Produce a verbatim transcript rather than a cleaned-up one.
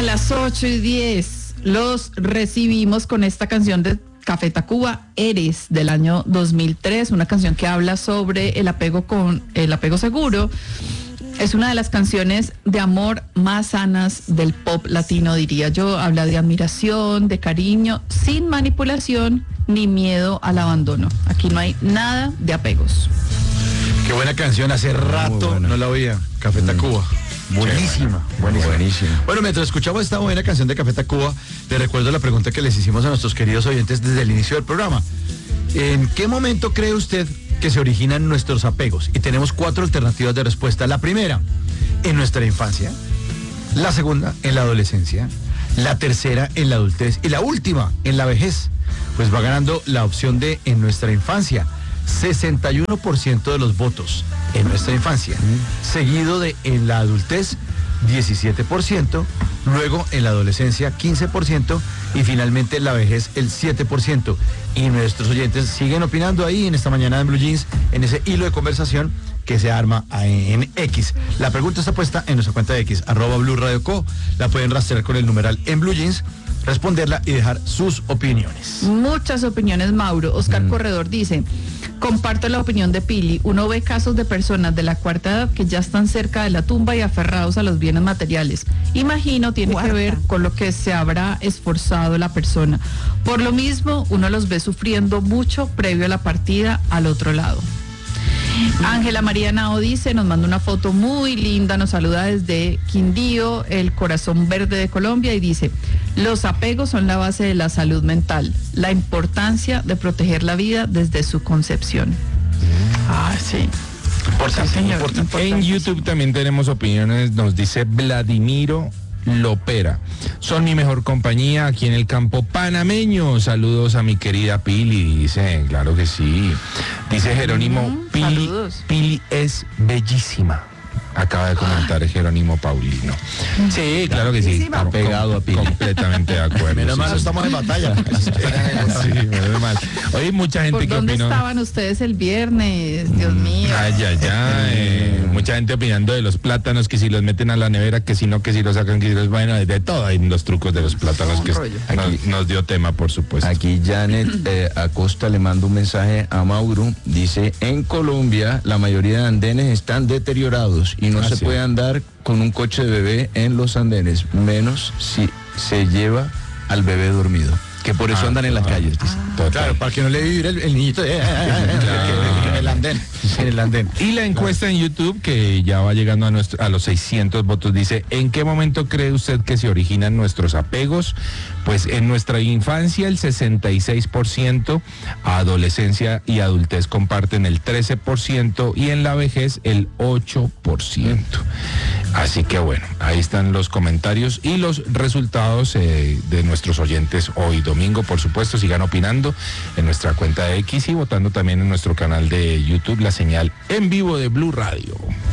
A las ocho y diez los recibimos con esta canción de Café Tacuba, Eres, del año dos mil tres, una canción que habla sobre el apego con el apego seguro. Es una de las canciones de amor más sanas del pop latino, diría yo. Habla de admiración, de cariño, sin manipulación ni miedo al abandono. Aquí no hay nada de apegos. Qué buena canción, hace rato no la oía, Café Tacuba. Buenísima, buenísima. Buenísima. Bueno, mientras escuchamos esta buena canción de Café Tacuba, les recuerdo la pregunta que les hicimos a nuestros queridos oyentes desde el inicio del programa. ¿En qué momento cree usted que se originan nuestros apegos? Y tenemos cuatro alternativas de respuesta. La primera, en nuestra infancia. La segunda, en la adolescencia. La tercera, en la adultez. Y la última, en la vejez. Pues va ganando la opción de en nuestra infancia. sesenta y uno por ciento de los votos en nuestra infancia, seguido de en la adultez diecisiete por ciento, luego en la adolescencia quince por ciento y finalmente en la vejez el siete por ciento. Y nuestros oyentes siguen opinando ahí en esta mañana en Blue Jeans, en ese hilo de conversación que se arma en X. La pregunta está puesta en nuestra cuenta de X, arroba Blue Radio Co. La pueden rastrear con el numeral en Blue Jeans, responderla y dejar sus opiniones. Muchas opiniones, Mauro. Oscar mm. Corredor dice: comparto la opinión de Pili. Uno ve casos de personas de la cuarta edad que ya están cerca de la tumba y aferrados a los bienes materiales. Imagino tiene Cuarta. que ver con lo que se habrá esforzado la persona. Por lo mismo, uno los ve sufriendo mucho previo a la partida al otro lado. Ángela María Nao dice, nos manda una foto muy linda, nos saluda desde Quindío, el corazón verde de Colombia, y dice: los apegos son la base de la salud mental, la importancia de proteger la vida desde su concepción. Ah, sí. Importante, sí, señor, importante. importante. En YouTube también tenemos opiniones, nos dice Vladimiro Lopera: son mi mejor compañía aquí en el campo panameño. Saludos a mi querida Pili, dice. Claro que sí. Dice Jerónimo, mm, Pili, Pili es bellísima. Acaba de comentar Jerónimo Paulino. Sí, claro que sí. Está pegado a Pili. Completamente de acuerdo. Menos sí, mal, sí. estamos en batalla. Sí, menos mal. Oye, mucha gente ¿Por que dónde opinó. estaban ustedes el viernes? Dios mío. Ay, ay, ay. Eh, mucha gente opinando de los plátanos, que si los meten a la nevera, que si no, que si los sacan, que si los bueno, de todo. Hay los trucos de los plátanos que nos, nos dio tema, por supuesto. Aquí Janet eh, Acosta le manda un mensaje a Mauro. Dice: en Colombia la mayoría de andenes están deteriorados y no ah, se sí. puede andar con un coche de bebé en los andenes, menos si se lleva al bebé dormido. Que por eso ah, andan en las ah, calles. Ah, claro, para que no le vivir el, el niñito eh, eh, eh, claro. en el andén. En el andén. Y la encuesta en YouTube, que ya va llegando a, nuestro, a los seiscientos votos, dice: ¿en qué momento cree usted que se originan nuestros apegos? Pues en nuestra infancia el sesenta y seis por ciento, adolescencia y adultez comparten el trece por ciento y en la vejez el ocho por ciento. Así que bueno, ahí están los comentarios y los resultados eh, de nuestros oyentes hoy domingo. Por supuesto, sigan opinando en nuestra cuenta de X y votando también en nuestro canal de YouTube, la señal en vivo de Blue Radio.